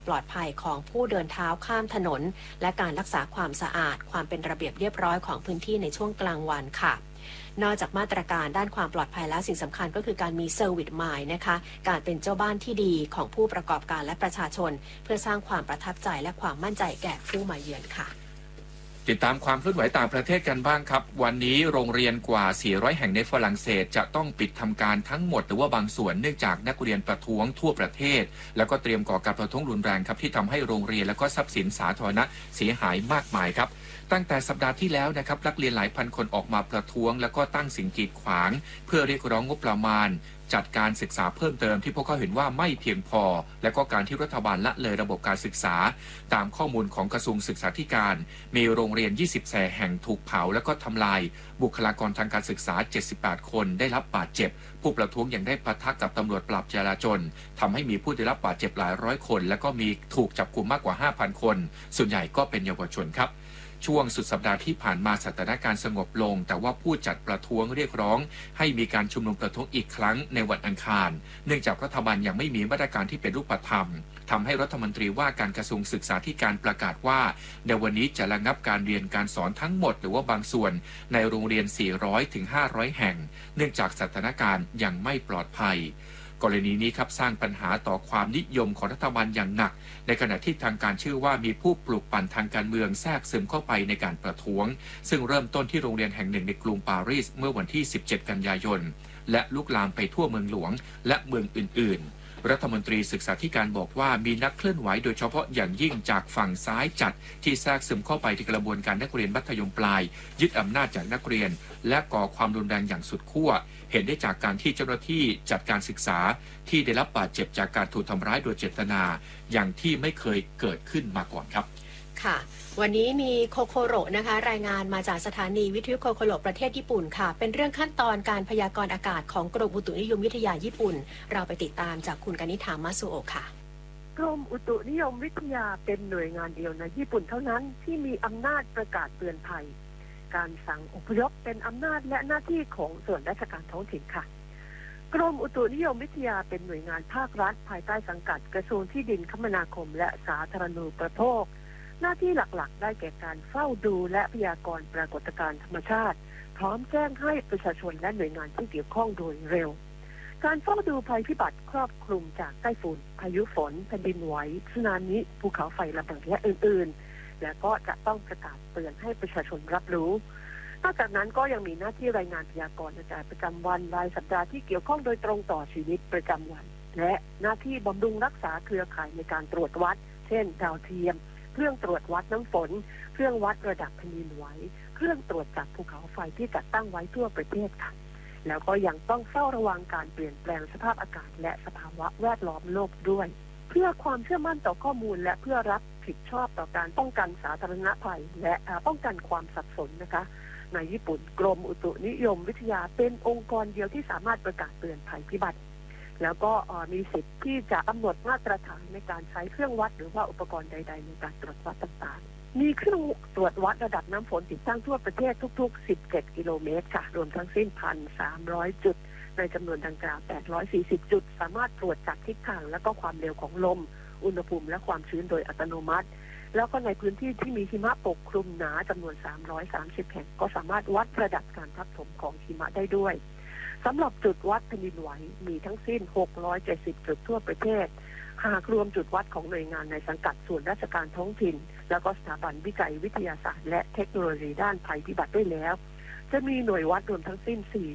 ปลอดภัยของผู้เดินเท้าข้ามถนนและการรักษาความสะอาดความเป็นระเบียบเรียบร้อยของพื้นที่ในช่วงกลางวันค่ะนอกจากมาตรการด้านความปลอดภัยแล้วสิ่งสำคัญก็คือการมีเซอร์วิสมายนะคะการเป็นเจ้าบ้านที่ดีของผู้ประกอบการและประชาชนเพื่อสร้างความประทับใจและความมั่นใจแก่ผู้มาเยือนค่ะติดตามความเคลื่อนไหวต่างประเทศกันบ้างครับวันนี้โรงเรียนกว่า400แห่งในฝรั่งเศสจะต้องปิดทำการทั้งหมดหรือว่าบางส่วนเนื่องจากนักเรียนประท้วงทั่วประเทศแล้วก็เตรียมก่อการประท้วงรุนแรงครับที่ทำให้โรงเรียนและก็ทรัพย์สินสาธารณะเสียหายมากมายครับตั้งแต่สัปดาห์ที่แล้วนะครับนักเรียนหลายพันคนออกมาประท้วงแล้วก็ตั้งสิ่งกีดขวางเพื่อเรียกร้องงบประมาณจัดการศึกษาเพิ่มเติมที่พวกเขาเห็นว่าไม่เพียงพอและก็การที่รัฐบาลละเลยระบบการศึกษาตามข้อมูลของกระทรวงศึกษาธิการมีโรงเรียน20แห่งถูกเผาและก็ทำลายบุคลากรทางการศึกษา78คนได้รับบาดเจ็บผู้ประท้วงยังได้ปะทะกับตำรวจปราบจราจรทำให้มีผู้ได้รับบาดเจ็บหลายร้อยคนและก็มีถูกจับกุมมากกว่า 5,000 คนส่วนใหญ่ก็เป็นเยาวชนครับช่วงสุดสัปดาห์ที่ผ่านมาสถานการณ์สงบลงแต่ว่าผู้จัดประท้วงเรียกร้องให้มีการชุมนุมประท้วงอีกครั้งในวันอังคารเนื่องจากรัฐบาลยังไม่มีมาตรการที่เป็นรูปธรรมทำให้รัฐมนตรีว่าการกระทรวงศึกษาธิการประกาศว่าในวันนี้จะระงับการเรียนการสอนทั้งหมดหรือว่าบางส่วนในโรงเรียน400ถึง500แห่งเนื่องจากสถานการณ์ยังไม่ปลอดภัยกรณีนี้ครับสร้างปัญหาต่อความนิยมของรัฐบาลอย่างหนักในขณะที่ทางการเชื่อว่ามีผู้ปลุกปั่นทางการเมืองแทรกซึมเข้าไปในการประท้วงซึ่งเริ่มต้นที่โรงเรียนแห่งหนึ่งในกรุงปารีสเมื่อวันที่17กันยายนและลุกลามไปทั่วเมืองหลวงและเมืองอื่นๆรัฐมนตรีศึกษาธิการบอกว่ามีนักเคลื่อนไหวโดยเฉพาะอย่างยิ่งจากฝั่งซ้ายจัดที่แทรกซึมเข้าไปในกระบวนการนักเรียนมัธยมปลายยึดอำนาจจากนักเรียนและก่อความรุนแรงอย่างสุดขั้วเห็นได้จากการที่เจ้าหน้าที่จัดการศึกษาที่ได้รับบาดเจ็บจากการถูกทำร้ายโดยเจตนาอย่างที่ไม่เคยเกิดขึ้นมาก่อนครับค่ะวันนี้มีโคโคโรนะคะรายงานมาจากสถานีวิทยุโคโคโรประเทศญี่ปุ่นค่ะเป็นเรื่องขั้นตอนการพยากรณ์อากาศของกรมอุตุนิยมวิทยาญี่ปุ่นเราไปติดตามจากคุณกนิษฐามาสุโอะค่ะกรมอุตุนิยมวิทยาเป็นหน่วยงานเดียวในญี่ปุ่นเท่านั้นที่มีอำนาจประกาศเตือนภัยการสั่งอพยพเป็นอำนาจและหน้าที่ของส่วนราชการท้องถิ่นค่ะกรมอุตุนิยมวิทยาเป็นหน่วยงานภาครัฐภายใต้สังกัดกระทรวงที่ดินคมนาคมและสาธารณูปโภคหน้าที่หลักๆได้แก่การเฝ้าดูและพยากรณ์ปรากฏการณ์ธรรมชาติพร้อมแจ้งให้ประชาชนและหน่วยงานที่เกี่ยวข้องโดยเร็วการเฝ้าดูภัยพิบัติครอบคลุมจากไต้ฝุ่นพายุฝนแผ่นดินไหวสึนามิภูเขาไฟระเบิดและอื่นๆและก็จะต้องประกาศเตือนให้ประชาชนรับรู้นอกจากนั้นก็ยังมีหน้าที่รายงานพยากรณ์อากาศประจำวันรายสัปดาห์ที่เกี่ยวข้องโดยตรงต่อชีวิตประจำวันและหน้าที่บำรุงรักษาเครือข่ายในการตรวจวัดเช่นดาวเทียมเครื่องตรวจวัดน้ำฝนเครื่องวัดระดับแผ่นดินไหวเครื่องตรวจจับภูเขาไฟที่จัดตั้งไว้ทั่วประเทศค่ะแล้วก็ยังต้องเฝ้าระวังการเปลี่ยนแปลงสภาพอากาศและสภาวะแวดล้อมโลกด้วยเพื่อความเชื่อมั่นต่อข้อมูลและเพื่อรับผิดชอบต่อการป้องกันสาธารณภัยและป้องกันความสับสนนะคะในญี่ปุ่นกรมอุตุนิยมวิทยาเป็นองค์กรเดียวที่สามารถประกาศเตือนภัยพิบัติแล้วก็มีสิทธิ์ที่จะกำหนดมาตรฐานในการใช้เครื่องวัดหรือว่าอุปกรณ์ใดๆในการตรวจวัดต่างๆมีเครื่องตรวจวัดระดับน้ำฝนติดตั้งทั่วประเทศทุกๆ17กิโลเมตรค่ะรวมทั้งสิ้น 1,300 จุดในจำนวนดังกล่าว840จุดสามารถตรวจจับทิศทางและก็ความเร็วของลมอุณหภูมิและความชื้นโดยอัตโนมัติแล้วก็ในพื้นที่ที่มีหิมะปกคลุมหนาจำนวน330แห่งก็สามารถวัดระดับการทับถมของหิมะได้ด้วยสำหรับจุดวัดแผ่นดินไหวมีทั้งสิ้น670จุดทั่วประเทศหากรวมจุดวัดของหน่วยงานในสังกัดส่วนราชการท้องถิ่นแล้วก็สถาบันวิจัยวิทยาศาสตร์และเทคโนโลยีด้านภัยพิบัติด้วยแล้วจะมีหน่วยวัดรวมทั้งสิ้น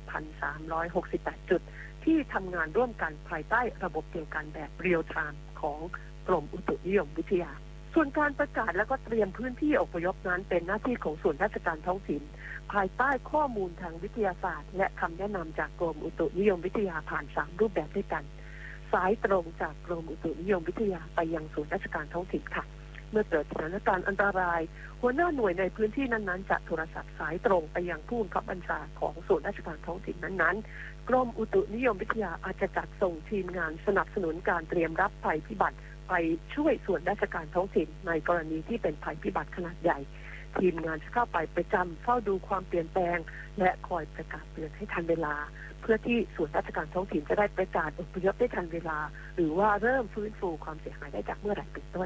4,368 จุดที่ทำงานร่วมกันภายใต้ระบบเดียวกันแบบเรียลไทม์ของกรมอุตุนิยมวิทยาส่วนการประกาศและก็เตรียมพื้นที่อพยพนั้นเป็นหน้าที่ของส่วนราชการท้องถิ่นภายใต้ข้อมูลทางวิทยาศาสตร์และคำแนะนำจากกรมอุตุนิยมวิทยาผ่าน3รูปแบบด้วยกันสายตรงจากกรมอุตุนิยมวิทยาไปยังส่วนราชการท้องถิ่นค่ะเมื่อเกิดสถานการณ์อันตรายหัวหน้าหน่วยในพื้นที่นั้นๆจะโทรศัพท์สายตรงไปยังผู้บังคับบัญชาของส่วนราชการท้องถิ่นนั้นๆกรมอุตุนิยมวิทยาอาจจะจัดส่งทีมงานสนับสนุนการเตรียมรับภัยพิบัติไปช่วยส่วนราชการท้องถิ่นในกรณีที่เป็นภัยพิบัติขนาดใหญ่ทีมงานจะเข้าไปประจำเฝ้าดูความเปลี่ยนแปลงและคอยประกาศเตือนให้ทันเวลาเพื่อที่ส่วนราชการท้องถิ่นจะได้ประกาศอพยพได้ทันเวลาหรือว่าเริ่มฟื้นฟูความเสียหายได้จากเมื่อไหร่เป็นต้น